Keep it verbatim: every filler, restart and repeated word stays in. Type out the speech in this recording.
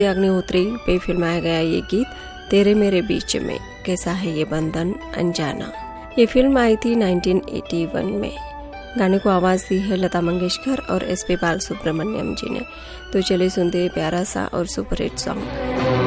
अग्निहोत्री पे फिल्माया गया ये गीत तेरे मेरे बीच में, कैसा है ये बंधन अनजाना। ये फिल्म आई थी उन्नीस सौ इक्यासी में। गाने को आवाज दी है लता मंगेशकर और एस पी बालसुब्रमण्यम जी ने। तो चलिए सुनते हैं प्यारा सा और सुपरहिट सॉन्ग।